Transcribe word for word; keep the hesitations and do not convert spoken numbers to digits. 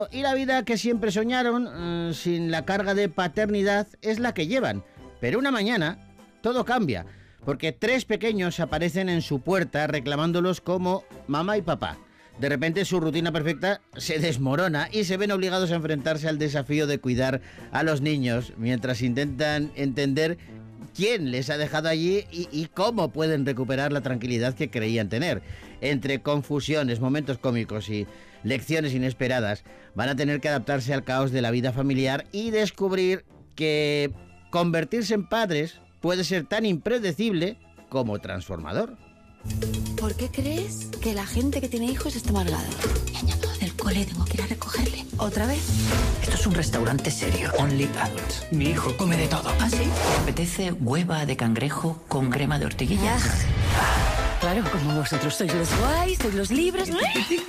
Y la vida que siempre soñaron, eh, sin la carga de paternidad, es la que llevan. Pero una mañana, todo cambia, porque tres pequeños aparecen en su puerta reclamándolos como mamá y papá. De repente su rutina perfecta se desmorona y se ven obligados a enfrentarse al desafío de cuidar a los niños, mientras intentan entender quién les ha dejado allí y, y cómo pueden recuperar la tranquilidad que creían tener. Entre confusiones, momentos cómicos y lecciones inesperadas, van a tener que adaptarse al caos de la vida familiar y descubrir que convertirse en padres puede ser tan impredecible como transformador. ¿Por qué crees que la gente que tiene hijos está amargada? Me han llamado del cole, tengo que ir a recogerle. ¿Otra vez? Esto es un restaurante serio. Only adults. Mi hijo come de todo. ¿Ah, sí? ¿Te apetece hueva de cangrejo con crema de ortiguilla? Ah, claro, como vosotros sois los guays, sois los libres.